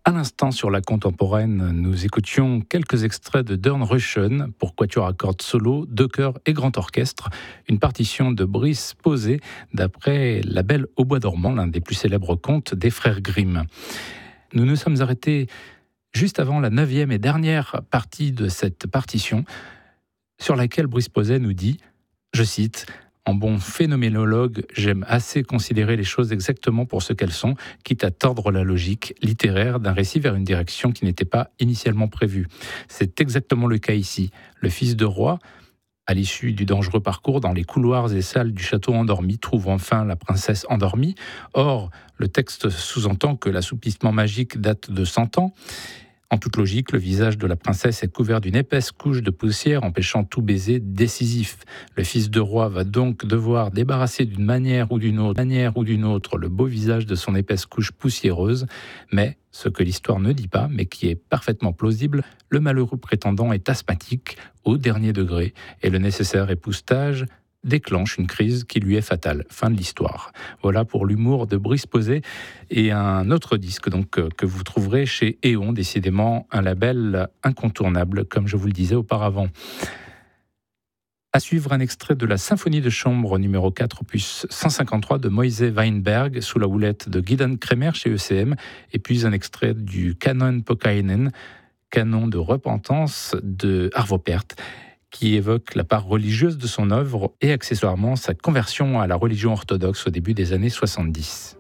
À l'instant, sur la contemporaine, nous écoutions quelques extraits de Dornröschen pour quatuor à cordes solo, deux chœurs et grand orchestre, une partition de Brice Posay d'après La Belle au bois dormant, l'un des plus célèbres contes des frères Grimm. Nous nous sommes arrêtés juste avant la 9e et dernière partie de cette partition, sur laquelle Brice Posay nous dit, je cite, en bon phénoménologue, j'aime assez considérer les choses exactement pour ce qu'elles sont, quitte à tordre la logique littéraire d'un récit vers une direction qui n'était pas initialement prévue. C'est exactement le cas ici. Le fils de roi, à l'issue du dangereux parcours dans les couloirs et salles du château endormi, trouve enfin la princesse endormie. Or, le texte sous-entend que l'assoupissement magique date de 100 ans. En toute logique, le visage de la princesse est couvert d'une épaisse couche de poussière empêchant tout baiser décisif. Le fils de roi va donc devoir débarrasser d'une manière ou d'une autre le beau visage de son épaisse couche poussiéreuse. Mais, ce que l'histoire ne dit pas, mais qui est parfaitement plausible, le malheureux prétendant est asthmatique au dernier degré et le nécessaire époussetage déclenche une crise qui lui est fatale. Fin de l'histoire. Voilà pour l'humour de Brice Posay et un autre disque donc que vous trouverez chez Éon, décidément un label incontournable, comme je vous le disais auparavant. À suivre un extrait de la symphonie de chambre numéro 4, opus 153 de Moise Weinberg, sous la houlette de Gideon Kremer chez ECM, et puis un extrait du Canon Pokainen, canon de repentance de Arvo Pärt, qui évoque la part religieuse de son œuvre et accessoirement sa conversion à la religion orthodoxe au début des années 70.